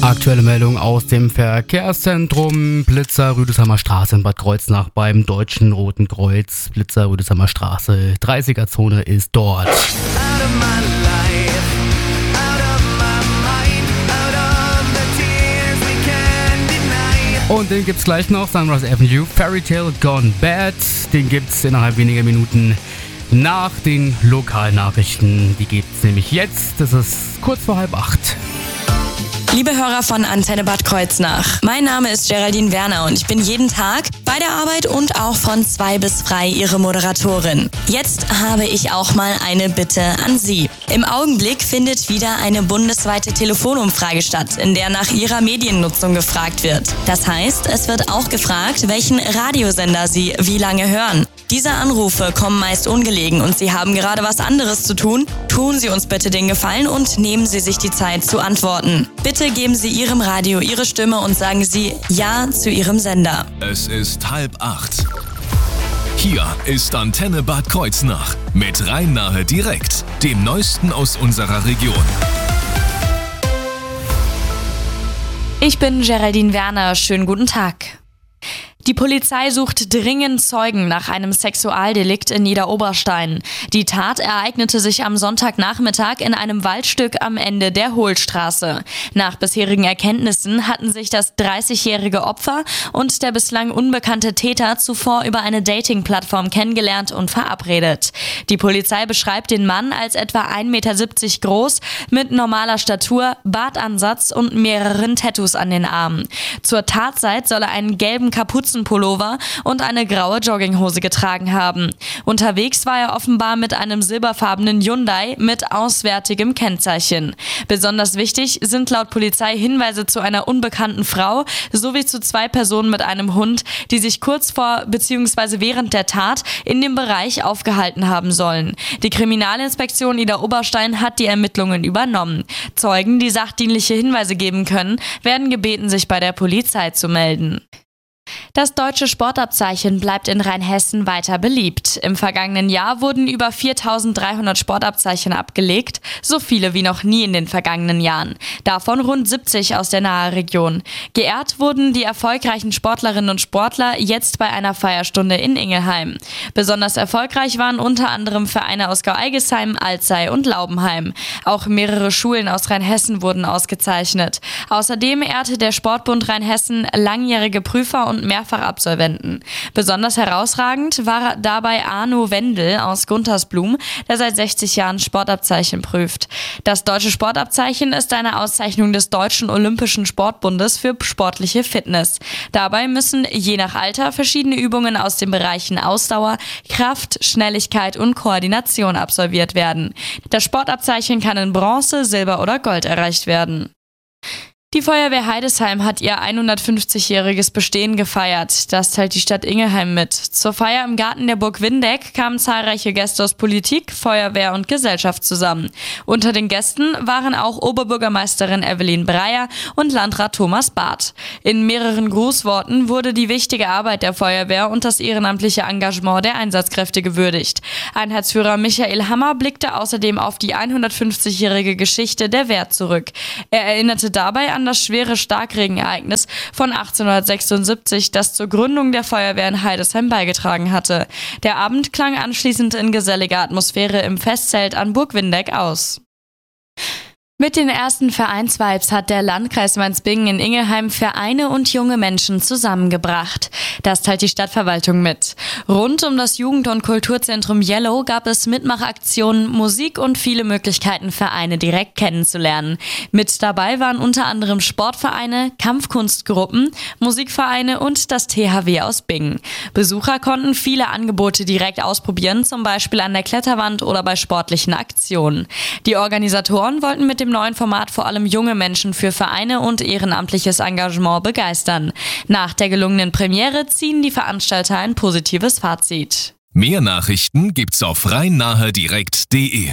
Aktuelle Meldung aus dem Verkehrszentrum. Blitzer Rüdesheimer Straße in Bad Kreuznach beim Deutschen Roten Kreuz. Blitzer Rüdesheimer Straße, 30er-Zone ist dort. Und den gibt's gleich noch, Sunrise Avenue, Fairy Tale Gone Bad. Den gibt's innerhalb weniger Minuten nach den Lokalnachrichten. Die gibt's nämlich jetzt, das ist kurz vor 7:30. Liebe Hörer von Antenne Bad Kreuznach, mein Name ist Geraldine Werner und ich bin jeden Tag bei der Arbeit und auch von 2 bis frei Ihre Moderatorin. Jetzt habe ich auch mal eine Bitte an Sie. Im Augenblick findet wieder eine bundesweite Telefonumfrage statt, in der nach Ihrer Mediennutzung gefragt wird. Das heißt, es wird auch gefragt, welchen Radiosender Sie wie lange hören. Diese Anrufe kommen meist ungelegen und Sie haben gerade was anderes zu tun. Tun Sie uns bitte den Gefallen und nehmen Sie sich die Zeit zu antworten. Bitte geben Sie Ihrem Radio Ihre Stimme und sagen Sie Ja zu Ihrem Sender. Es ist 7:30. Hier ist Antenne Bad Kreuznach mit Rhein-Nahe direkt, dem Neuesten aus unserer Region. Ich bin Geraldine Werner, schönen guten Tag. Die Polizei sucht dringend Zeugen nach einem Sexualdelikt in Niederoberstein. Die Tat ereignete sich am Sonntagnachmittag in einem Waldstück am Ende der Hohlstraße. Nach bisherigen Erkenntnissen hatten sich das 30-jährige Opfer und der bislang unbekannte Täter zuvor über eine Dating-Plattform kennengelernt und verabredet. Die Polizei beschreibt den Mann als etwa 1,70 Meter groß, mit normaler Statur, Bartansatz und mehreren Tattoos an den Armen. Zur Tatzeit soll er einen gelben Kapuzenpullover und eine graue Jogginghose getragen haben. Unterwegs war er offenbar mit einem silberfarbenen Hyundai mit auswärtigem Kennzeichen. Besonders wichtig sind laut Polizei Hinweise zu einer unbekannten Frau sowie zu 2 Personen mit einem Hund, die sich kurz vor bzw. während der Tat in dem Bereich aufgehalten haben sollen. Die Kriminalinspektion Niederoberstein hat die Ermittlungen übernommen. Zeugen, die sachdienliche Hinweise geben können, werden gebeten, sich bei der Polizei zu melden. Das deutsche Sportabzeichen bleibt in Rheinhessen weiter beliebt. Im vergangenen Jahr wurden über 4.300 Sportabzeichen abgelegt, so viele wie noch nie in den vergangenen Jahren. Davon rund 70 aus der Nahe-Region. Geehrt wurden die erfolgreichen Sportlerinnen und Sportler jetzt bei einer Feierstunde in Ingelheim. Besonders erfolgreich waren unter anderem Vereine aus Gau-Algesheim, Alzey und Laubenheim. Auch mehrere Schulen aus Rheinhessen wurden ausgezeichnet. Außerdem ehrte der Sportbund Rheinhessen langjährige Prüfer und Mehrfachabsolventen. Besonders herausragend war dabei Arno Wendel aus Guntersblum, der seit 60 Jahren Sportabzeichen prüft. Das deutsche Sportabzeichen ist eine Auszeichnung des Deutschen Olympischen Sportbundes für sportliche Fitness. Dabei müssen je nach Alter verschiedene Übungen aus den Bereichen Ausdauer, Kraft, Schnelligkeit und Koordination absolviert werden. Das Sportabzeichen kann in Bronze, Silber oder Gold erreicht werden. Die Feuerwehr Heidesheim hat ihr 150-jähriges Bestehen gefeiert. Das teilt die Stadt Ingelheim mit. Zur Feier im Garten der Burg Windeck kamen zahlreiche Gäste aus Politik, Feuerwehr und Gesellschaft zusammen. Unter den Gästen waren auch Oberbürgermeisterin Evelyn Breyer und Landrat Thomas Barth. In mehreren Grußworten wurde die wichtige Arbeit der Feuerwehr und das ehrenamtliche Engagement der Einsatzkräfte gewürdigt. Einheitsführer Michael Hammer blickte außerdem auf die 150-jährige Geschichte der Wehr zurück. Er erinnerte dabei an das schwere Starkregenereignis von 1876, das zur Gründung der Feuerwehr in Heidesheim beigetragen hatte. Der Abend klang anschließend in geselliger Atmosphäre im Festzelt an Burg Windeck aus. Mit den ersten Vereinsvibes hat der Landkreis Mainz-Bingen in Ingelheim Vereine und junge Menschen zusammengebracht. Das teilt die Stadtverwaltung mit. Rund um das Jugend- und Kulturzentrum Yellow gab es Mitmachaktionen, Musik und viele Möglichkeiten, Vereine direkt kennenzulernen. Mit dabei waren unter anderem Sportvereine, Kampfkunstgruppen, Musikvereine und das THW aus Bingen. Besucher konnten viele Angebote direkt ausprobieren, zum Beispiel an der Kletterwand oder bei sportlichen Aktionen. Die Organisatoren wollten mit dem neuen Format vor allem junge Menschen für Vereine und ehrenamtliches Engagement begeistern. Nach der gelungenen Premiere ziehen die Veranstalter ein positives Fazit. Mehr Nachrichten gibt's auf rhein-nahe-direkt.de.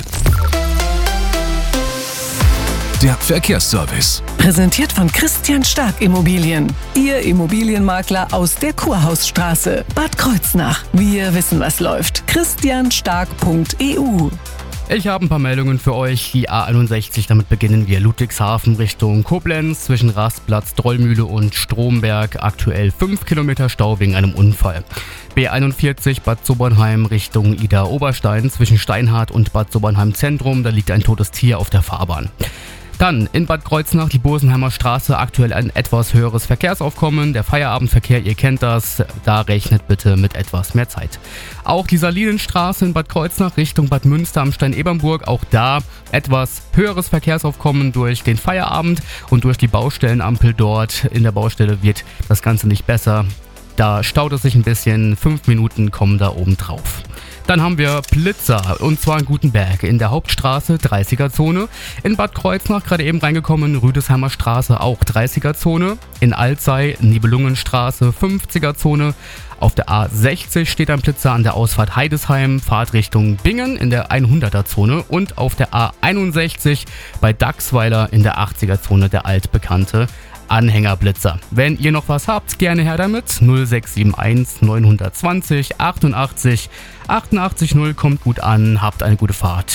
Der Verkehrsservice. Präsentiert von Christian Stark Immobilien. Ihr Immobilienmakler aus der Kurhausstraße, Bad Kreuznach. Wir wissen, was läuft. christianstark.eu Ich habe ein paar Meldungen für euch. Die A61, damit beginnen wir. Ludwigshafen Richtung Koblenz, zwischen Rastplatz, Drollmühle und Stromberg. Aktuell 5 Kilometer Stau wegen einem Unfall. B41 Bad Sobernheim Richtung Idar-Oberstein, zwischen Steinhardt und Bad Sobernheim Zentrum. Da liegt ein totes Tier auf der Fahrbahn. Dann in Bad Kreuznach die Bosenheimer Straße, aktuell ein etwas höheres Verkehrsaufkommen. Der Feierabendverkehr, ihr kennt das, da rechnet bitte mit etwas mehr Zeit. Auch die Salinenstraße in Bad Kreuznach Richtung Bad Münster am Stein-Ebernburg, auch da etwas höheres Verkehrsaufkommen durch den Feierabend und durch die Baustellenampel dort. In der Baustelle wird das Ganze nicht besser. Da staut es sich ein bisschen, 5 Minuten kommen da oben drauf. Dann haben wir Blitzer, und zwar in Gutenberg in der Hauptstraße, 30er-Zone. In Bad Kreuznach gerade eben reingekommen, Rüdesheimer Straße, auch 30er-Zone. In Alzey, Nibelungenstraße, 50er-Zone. Auf der A60 steht ein Blitzer an der Ausfahrt Heidesheim, Fahrtrichtung Bingen in der 100er-Zone. Und auf der A61 bei Dachsweiler in der 80er-Zone der altbekannte Anhängerblitzer. Wenn ihr noch was habt, gerne her damit. 0671 920 88 88 0, kommt gut an, habt eine gute Fahrt.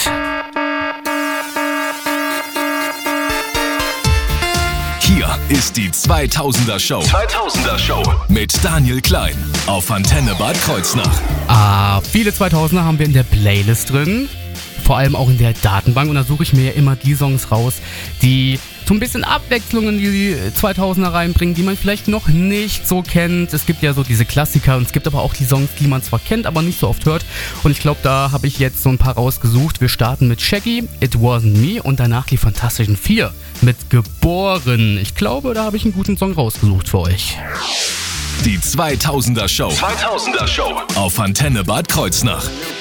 Hier ist die 2000er Show. 2000er Show mit Daniel Klein auf Antenne Bad Kreuznach. Viele 2000er haben wir in der Playlist drin. Vor allem auch in der Datenbank, und da suche ich mir ja immer die Songs raus, die so ein bisschen Abwechslung in die 2000er reinbringen, die man vielleicht noch nicht so kennt. Es gibt ja so diese Klassiker, und es gibt aber auch die Songs, die man zwar kennt, aber nicht so oft hört. Und ich glaube, da habe ich jetzt so ein paar rausgesucht. Wir starten mit Shaggy, It Wasn't Me, und danach die Fantastischen 4 mit Geboren. Ich glaube, da habe ich einen guten Song rausgesucht für euch. Die 2000er Show. 2000er Show auf Antenne Bad Kreuznach.